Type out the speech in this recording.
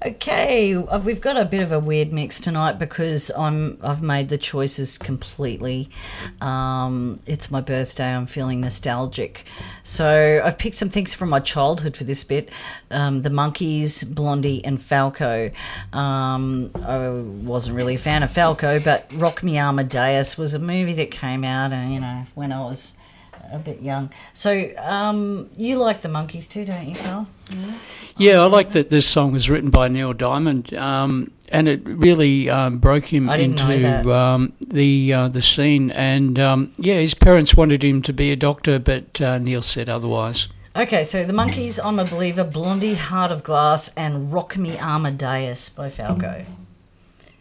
Okay, we've got a bit of a weird mix tonight because I've made the choices completely. It's my birthday. I'm feeling nostalgic, so I've picked some things from my childhood for this bit. The Monkees, Blondie, and Falco. I wasn't really a fan of Falco, but Rock Me Amadeus was a movie that came out, and when I was a bit young. So you like the Monkees too, don't you, Carl? Yeah, I like that this song was written by Neil Diamond, and it really broke him into the scene. And his parents wanted him to be a doctor, but Neil said otherwise. Okay, so the Monkees, I'm a Believer, Blondie, Heart of Glass, and Rock Me Amadeus by Falco.